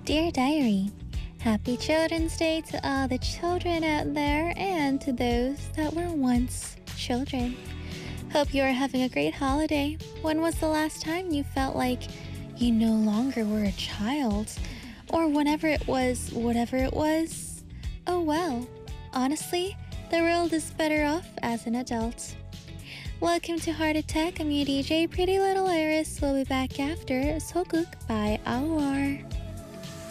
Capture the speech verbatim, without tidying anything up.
Dear Diary, Happy Children's Day to all the children out there and to those that were once children. Hope you are having a great holiday. When was the last time you felt like you no longer were a child? Or whenever it was, whatever it was? Oh well, honestly, the world is better off as an adult. Welcome to Heart Attack. I'm your D J, Pretty Little Iris. We'll be back after Soguk by Awar.